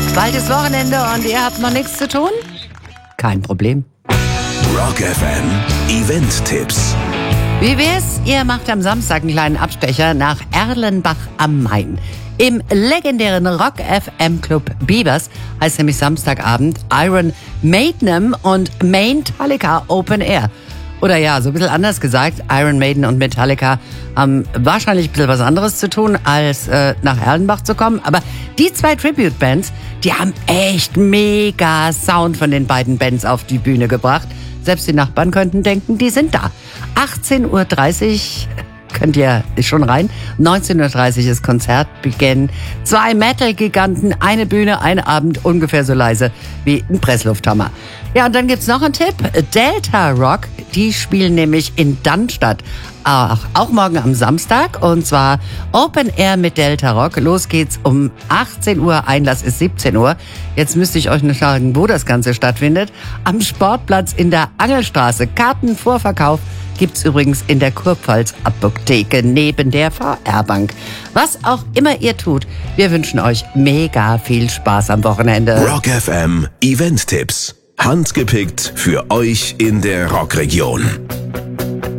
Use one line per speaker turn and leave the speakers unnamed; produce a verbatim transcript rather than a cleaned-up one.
Bald ist Wochenende und ihr habt noch nichts zu tun? Kein Problem.
Rock F M Event-Tipps.
Wie wär's, ihr macht am Samstag einen kleinen Abstecher nach Erlenbach am Main. Im legendären Rock F M Club Bibers heißt nämlich Samstagabend Iron Maiden und Metallica Open Air. Oder ja, so ein bisschen anders gesagt, Iron Maiden und Metallica haben wahrscheinlich ein bisschen was anderes zu tun, als äh, nach Erlenbach zu kommen. Aber die zwei Tribute-Bands, die haben echt mega Sound von den beiden Bands auf die Bühne gebracht. Selbst die Nachbarn könnten denken, die sind da. achtzehn Uhr dreißig könnt ihr schon rein. neunzehn Uhr dreißig ist Konzertbeginn. Zwei Metal-Giganten, eine Bühne, ein Abend, ungefähr so leise wie ein Presslufthammer. Ja, und dann gibt's noch einen Tipp. Delta Rock, die spielen nämlich in Dannstatt. Ach, auch morgen am Samstag. Und zwar Open Air mit Delta Rock. Los geht's um achtzehn Uhr. Einlass ist siebzehn Uhr. Jetzt müsste ich euch noch sagen, wo das Ganze stattfindet. Am Sportplatz in der Angelstraße. Kartenvorverkauf gibt's übrigens in der Kurpfalz Apotheke neben der V R-Bank. Was auch immer ihr tut, wir wünschen euch mega viel Spaß am Wochenende.
Rock F M Event-Tipps. Handgepickt für euch in der Rockregion.